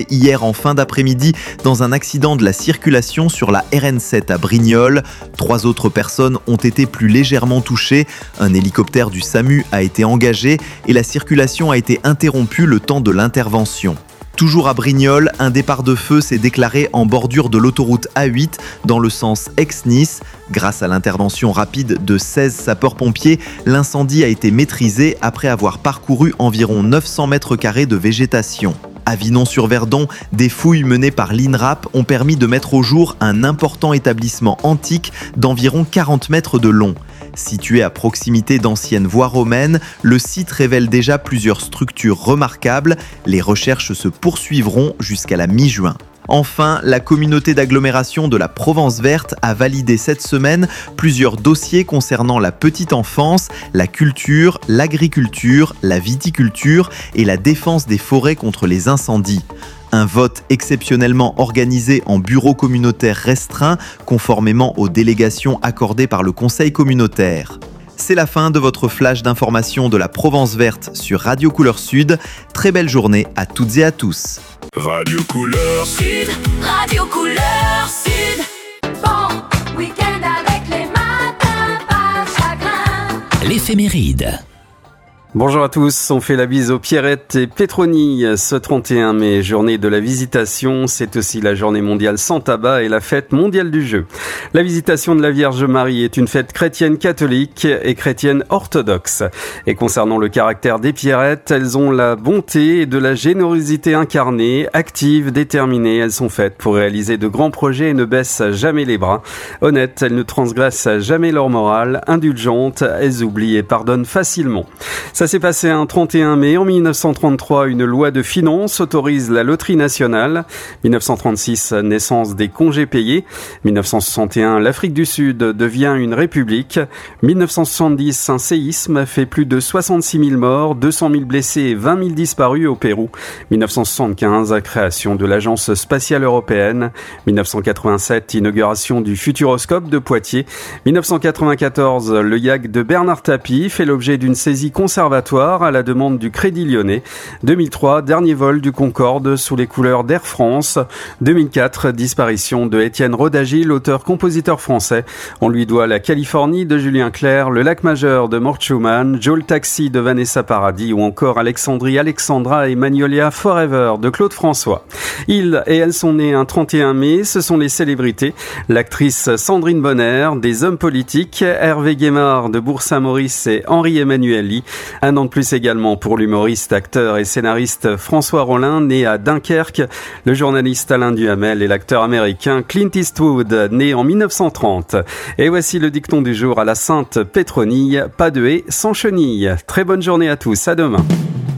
Hier en fin d'après-midi, dans un accident de la circulation sur la RN7 à Brignoles, 3 autres personnes ont été plus légèrement touchées. Un hélicoptère du SAMU a été engagé et la circulation a été interrompue le temps de l'intervention. Toujours à Brignoles, un départ de feu s'est déclaré en bordure de l'autoroute A8 dans le sens Aix-Nice. Grâce à l'intervention rapide de 16 sapeurs-pompiers, l'incendie a été maîtrisé après avoir parcouru environ 900 mètres carrés de végétation. À Vinon-sur-Verdon, des fouilles menées par l'INRAP ont permis de mettre au jour un important établissement antique d'environ 40 mètres de long. Situé à proximité d'anciennes voies romaines, le site révèle déjà plusieurs structures remarquables. Les recherches se poursuivront jusqu'à la mi-juin. Enfin, la communauté d'agglomération de la Provence Verte a validé cette semaine plusieurs dossiers concernant la petite enfance, la culture, l'agriculture, la viticulture et la défense des forêts contre les incendies. Un vote exceptionnellement organisé en bureau communautaire restreint, conformément aux délégations accordées par le Conseil communautaire. C'est la fin de votre flash d'information de la Provence Verte sur Radio Couleur Sud. Très belle journée à toutes et à tous. Radio Couleur Sud, Radio Couleur Sud. Bon week-end avec les matins, pas chagrin. L'éphéméride. Bonjour à tous, on fait la bise aux Pierrettes et Petroni. Ce 31 mai, journée de la visitation, c'est aussi la journée mondiale sans tabac et la fête mondiale du jeu. La visitation de la Vierge Marie est une fête chrétienne catholique et chrétienne orthodoxe. Et concernant le caractère des Pierrettes, elles ont la bonté et de la générosité incarnée, actives, déterminées. Elles sont faites pour réaliser de grands projets et ne baissent jamais les bras. Honnêtes, elles ne transgressent jamais leur morale. Indulgentes, elles oublient et pardonnent facilement. Ça s'est passé un 31 mai. En 1933, une loi de finances autorise la loterie nationale. 1936, naissance des congés payés. 1961, l'Afrique du Sud devient une république. 1970, un séisme fait plus de 66 000 morts, 200 000 blessés et 20 000 disparus au Pérou. 1975, création de l'Agence spatiale européenne. 1987, inauguration du Futuroscope de Poitiers. 1994, le yacht de Bernard Tapie fait l'objet d'une saisie conservatoire à la demande du Crédit Lyonnais. 2003, dernier vol du Concorde sous les couleurs d'Air France. 2004, disparition de Étienne Rodagil, l'auteur-compositeur français. On lui doit la Californie de Julien Clerc, le Lac Majeur de Mort Schumann, Joe le Taxi de Vanessa Paradis ou encore Alexandrie Alexandra et Magnolia Forever de Claude François. Ils et elles sont nés un 31 mai, ce sont les célébrités. L'actrice Sandrine Bonner, des hommes politiques, Hervé Guémard de Bourg-Saint-Maurice et Henri Emmanuelli. Un an de plus également pour l'humoriste, acteur et scénariste François Rollin, né à Dunkerque, le journaliste Alain Duhamel et l'acteur américain Clint Eastwood, né en 1930. Et voici le dicton du jour à la Sainte Pétronille, pas de haie sans chenille. Très bonne journée à tous, à demain.